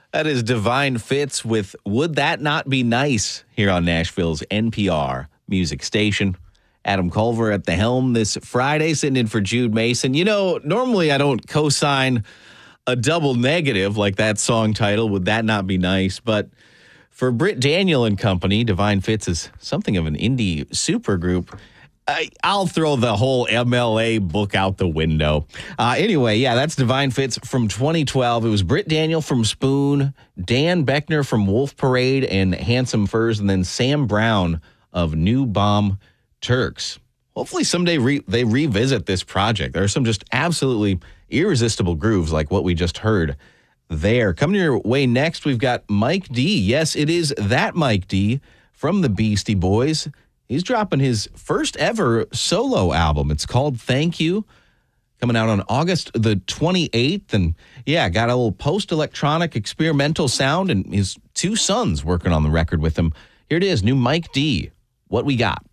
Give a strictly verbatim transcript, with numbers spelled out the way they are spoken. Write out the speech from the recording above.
That is Divine Fits with Would That Not Be Nice here on Nashville's N P R music station. Adam Culver at the helm this Friday, sitting in for Jude Mason. You know, normally I don't co-sign a double negative like that song title, Would That Not Be Nice? But for Britt Daniel and company, Divine Fits is something of an indie supergroup. I, I'll throw the whole M L A book out the window. Uh, anyway, yeah, that's Divine Fits from twenty twelve. It was Britt Daniel from Spoon, Dan Beckner from Wolf Parade and Handsome Furs, and then Sam Brown of New Bomb Turks. Hopefully someday re- they revisit this project. There are some just absolutely irresistible grooves like what we just heard there. Coming your way next, we've got Mike D. Yes, it is that Mike D. from the Beastie Boys. He's dropping his first ever solo album. It's called Thank You, coming out on August the twenty-eighth. And yeah, got a little post-electronic experimental sound, and his two sons working on the record with him. Here it is, new Mike D. What we got.